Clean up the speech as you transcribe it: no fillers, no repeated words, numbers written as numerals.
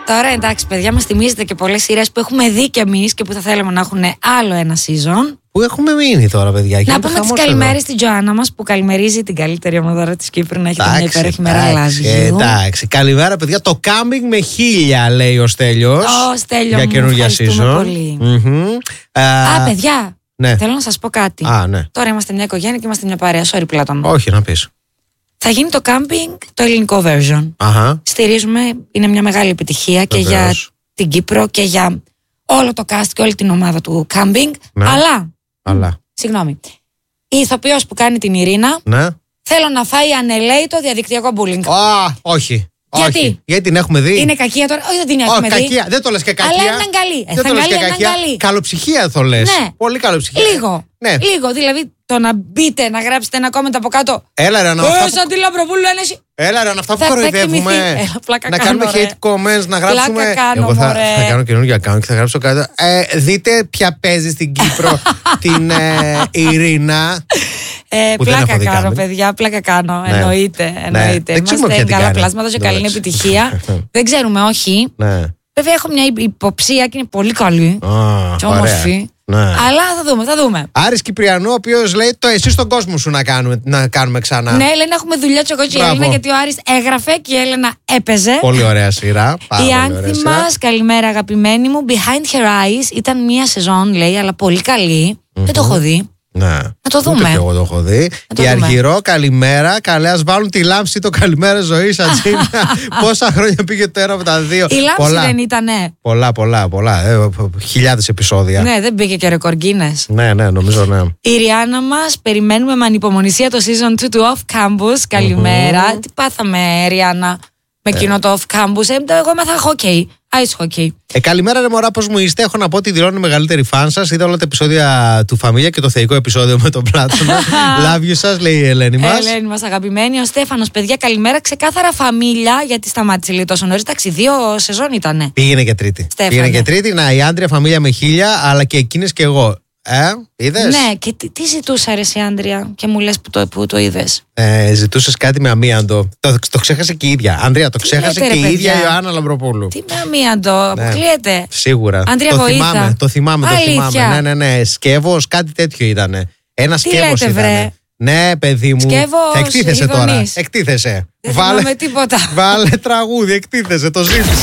Τώρα εντάξει, παιδιά, μας θυμίζετε και πολλές σειρές που έχουμε δει κι εμείς και που θα θέλαμε να έχουν άλλο ένα season. Πού έχουμε μείνει τώρα, παιδιά? Να πούμε τις καλημέρες στην Τζοάννα μας που καλημερίζει την καλύτερη ομαδάρα της Κύπρου. Να έχετε μια υπέροχη μέρα, εντάξει. Καλημέρα, παιδιά. Το κάμπινγκ με 1000, λέει ο Στέλιος. Στέλιο, για καινούργια season. Πολύ. Παιδιά, ναι. θέλω να σας πω κάτι. Ναι. Τώρα είμαστε μια οικογένεια και είμαστε μια παρέα. Sorry, Πλάτων. Όχι, να πεις. Θα γίνει το κάμπινγκ το ελληνικό version. Στηρίζουμε, είναι μια μεγάλη επιτυχία και για την Κύπρο και για όλο το cast και όλη την ομάδα του κάμπινγκ. Ναι. Αλλά. Συγγνώμη. Η ηθοποιός που κάνει την Ειρήνα, ναι, θέλω να φάει ανελαίητο διαδικτυακό bullying. Όχι. Γιατί? Όχι. Γιατί την έχουμε δει. Είναι κακία τώρα. Όχι, δεν την έχουμε δει. Κακία. Δεν το λες και κακία. Αλλά είναι καλή. Δεν το λες και κακία. Καλοψυχία το λες. Ναι. Πολύ καλοψυχία. Λίγο. Ναι. Λίγο. Δηλαδή το να μπείτε, να γράψετε ένα comment από κάτω. Έλα ρε, σαν τη Λαμπροπούλου ένεση. Έλα ρε, αυτά που κοροϊδεύουμε. Να κάνουμε hate comments, να γράψουμε. Εγώ θα κάνω καινούργια account και θα γράψω κάτω. Δείτε ποια παίζει στην Κύπρο την Ειρήνα. Πλάκα κάνω, παιδιά, πλάκα κάνω. Εννοείται. Είμαστε καλά πλάσματα και καλή επιτυχία. Δεν ξέρουμε, όχι. Βέβαια, έχω μια υποψία και είναι πολύ καλή. Και όμορφη. Ναι. Αλλά θα δούμε. Άρης Κυπριανού, ο οποίος λέει το εσύ στον κόσμο σου να κάνουμε ξανά. Ναι, λέει να έχουμε δουλειά εγώ και η Έλληνα, γιατί ο Άρης έγραφε και η Έλενα έπαιζε. Πολύ ωραία σειρά. Η Άνθη μας, καλημέρα αγαπημένη μου. Behind Her Eyes ήταν μία σεζόν, λέει, αλλά πολύ καλή. Δεν το έχω δει. Ναι. Να το δούμε. Και εγώ το έχω δει. Η Αργυρό, καλημέρα. Καλέ, ας βάλουν τη Λάμψη το καλημέρα ζωή σα. Πόσα χρόνια πήγε τώρα από τα δύο. Η Λάμψη δεν ήτανε? Πολλά. Χιλιάδες επεισόδια. Ναι, δεν πήγε και ρεκορ Guinness. Ναι, νομίζω, ναι. Η Ριάννα μας, περιμένουμε με ανυπομονησία το season 2 του Off Campus. Καλημέρα. Τι πάθαμε, Ριάννα, με εκείνο το Off Campus? Εγώ έμαθα hockey. Ice hockey. Καλημέρα, ρε μωρά, πώς μου είστε? Έχω να πω ότι δηλώνω μεγαλύτερη φαν σας. Είδα όλα τα επεισόδια του Φαμίλια και το θεϊκό επεισόδιο με τον Πλάτωνα. Love you σας, λέει η Ελένη μας. Ελένη μας, αγαπημένη. Ο Στέφανος, παιδιά, καλημέρα. Ξεκάθαρα Φαμίλια, γιατί σταμάτησε λίγο τόσο νωρίς. Εντάξει, 2 σεζόν ήτανε. Πήγαινε και τρίτη. Να, η Άντρια Φαμίλια με 1000, αλλά και εκείνες και εγώ. Είδες? Ναι, και τι ζητούσα, ρε η Άντρια, και μου λες που το είδες? Ζητούσες κάτι με αμίαντο. Το ξέχασε και η ίδια. Άντρια, το ξέχασε και η ίδια η Ιωάννα Λαμπροπούλου. Τι με αμίαντο, αποκλείεται. Σίγουρα. Άντρια, βοήθεια. Το θυμάμαι. Ναι. Σκεύος, κάτι τέτοιο ήτανε. Ένα σκεύος ήτανε. Ναι, παιδί μου. Σκεύος, εκτίθεσαι τώρα. Εκτίθεσαι. Δεν θυμάμαι τίποτα. Βάλε τραγούδι, εκτίθεσαι, το ζήτησα.